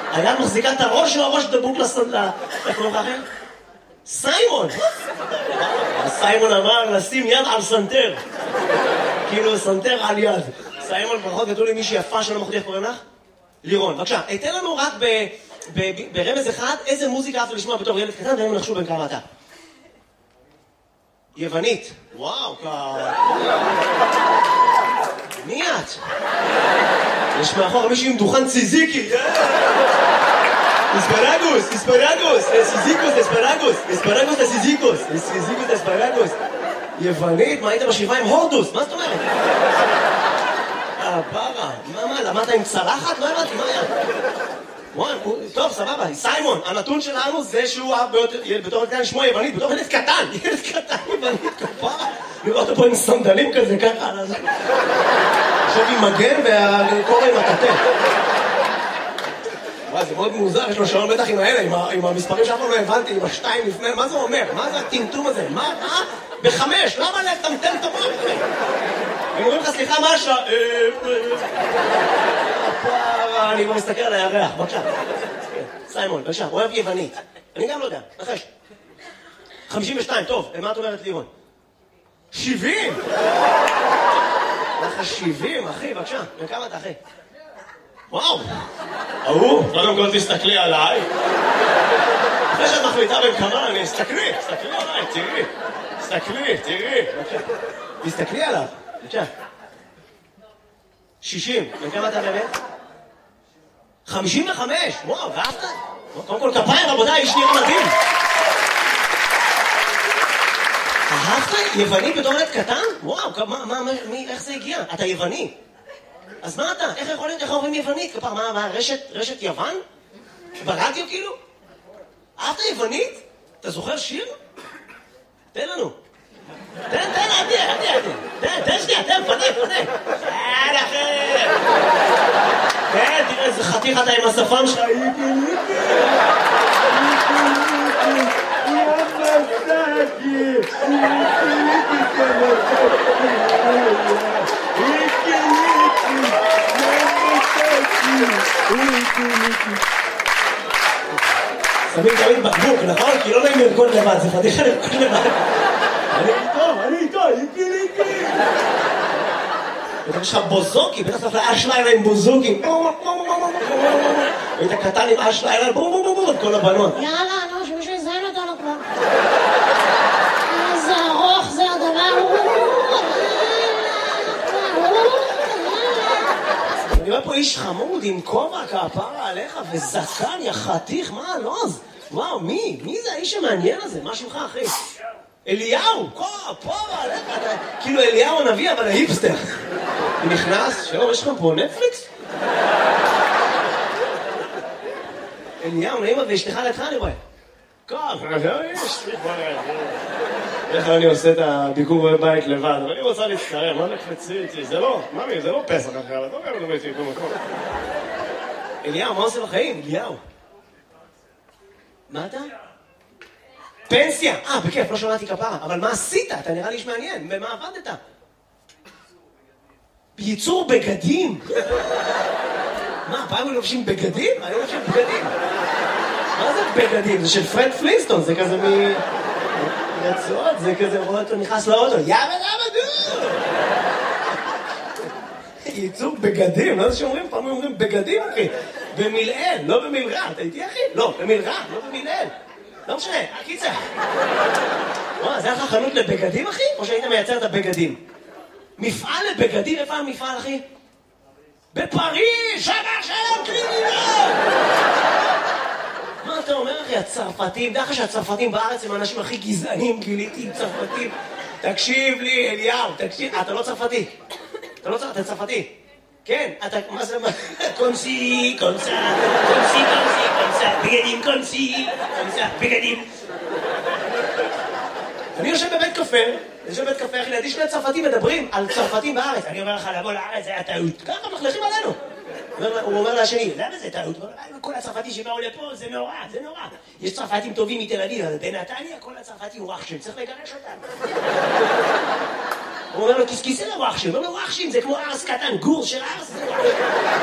היד מחזיקה את הראש או הראש דבוק לסנדלה? איך קוראים לך אחר? סיימון! סיימון אמר לשים יד על סנטר. כאילו סנטר על יד. סיימון פחות כתוב לי מישהי יפה שלא מחודי, איך קוראים לך? לירון. בבקשה, תן לנו רק ברמז אחד איזה מוזיקה אהבת לשמוע בתור ילד קטן, והם נחשו בין כמה אתה. יוונית. וואו, מי את? יש מאחור מישהו עם דוכן ציזיקי. אספרגוס, אספרגוס, סיזיקוס, אספרגוס, אספרגוס לסיזיקוס, סיזיקוס אספרגוס. יוונית, מה היית בשבעה עם הורדוס? מה זאת אומרת? פרה, מה, למדת עם צלחת? לא הבנתי, מה היה? טוב, סבבה, סיימון, הנתון שלנו זה שהוא בתור קטן שמו יוונית, בתור ילד קטן יוונית, כפרה. נראה אותו פה עם סנדלים כזה, ככה על הזה. עכשיו עם מגן והקורא עם הקטן. וואי, זה מאוד מוזר, יש לו שעון בטח עם האלה, עם המספרים שאף פעם לא הבנתי, עם השתיים לפני, מה זה אומר? מה זה הטמטום הזה? מה? בחמש, למה לטמטם את המוח? הם אומרים לך, סליחה, מה השעה? אני כבר מסתכל על הירח, בבקשה. סיימון, בבקשה, אוהב יוונית. אני גם לא יודע, נחש. 52, טוב, מה את אומרת לירון? 70! לך 70, אחי, בבקשה. וכמה אתה, אחי? וואו! קודם כל תסתכלי עליי. אחרי שאת מחליטה בין כמה, תסתכלי עליי, תראי. תסתכלי עליו, בבקשה. 60, וכמה אתה באמת? 55, וואו, ואהבת? קודם כל כפיים, רבותיי, איש נראה מדהים. אהבת? יווני בתור ילד קטן? וואו, איך זה הגיע? אתה יווני. אז מה אתה? איך יכול להיות? איך אומרים יוונית? כפר, מה, רשת יוון? ברדיו כאילו? אהבת יוונית? אתה זוכר שיר? תן לנו. תן, תן שנייה, פנה. כן, תראה איזה חתיך אתה עם השפם שלך. שמים תמיד בקבוק, נכון? כי לא נעים לרקוד לבד, זה חתיכה לרקוד לבד. אני איתו, איקי. יש לך בוזוקי, בטח צריך לאש לילה עם בוזוקי. היית קטן עם אש לילה, כל הבנות. יאללה, נו, שמישהו יזיין אותנו כבר. איזה ארוך זה הדבר. אני רואה פה איש חמוד עם כובע כפרה עליך וזקן, יא חתיך, מה הלוז? וואו, מי זה האיש המעניין הזה? מה שמך, אחי? אליהו, כפרה עליך, כאילו אליהו הנביא, אבל ההיפסטר. נכנס, שלום, יש לכם פה נטפליקס? אליהו, נעימה ואשתך לידך, אני רואה. איך אני עושה את הביקור בבית לבד, אבל אני רוצה להצטרם, מה נקפצי איתי? זה לא, ממי, זה לא פסח אחר, את לא גם לא הייתי במקום. אליהו, מה עושה בחיים? אליהו. מה אתה? פנסיה! בכיף, לא שמעתי כפרה, אבל מה עשית? אתה נראה לי איש מעניין, במה עבדת? ייצור בגדים? מה, פעם הם לובשים בגדים? אני לא לובשים בגדים. מה זה בגדים? זה של פרד פלינסטון, זה כזה רצועות, זה כזה רואה אותו נכנס לאוטו, יאבא דו! ייצור בגדים, לא זה שאומרים, פעם אומרים בגדים, אחי. במילאל, לא במילרע, אתה איתי, אחי? לא, במילרע, לא במילאל. לא משנה, הקיצר. וואו, זה היה לך חנות לבגדים, אחי? או שהיית מייצר את הבגדים? מפעל לבגדים, איפה המפעל, אחי? בפריז, שבר שלום קרימינל! מה אתה אומר, אחי? הצרפתים, דרך שהצרפתים בארץ הם האנשים הכי גזענים, גיליתי עם צרפתים. תקשיב לי, אליהו, תקשיב. אתה לא צרפתי. אתה צרפתי. כן, אתה, מה זה, קונסי, בגדים, בגדים. אני יושב בבית קפה, אחי, לידי שני צרפתים מדברים על צרפתים בארץ. אני אומר לך, לבוא לארץ, זה היה טעות. ככה מחלכים עלינו. הוא אומר לשני, למה זה טעות? כל הצרפתי שבאו לפה, זה נורא. יש צרפתים טובים מתל אביב, אבל בנתניה כל הצרפתי הוא וואחשים, צריך לגרש אותם. הוא אומר לו, כיסא לוואחשים, זה כמו ארס קטן, גור של ארס, זה וואחשים.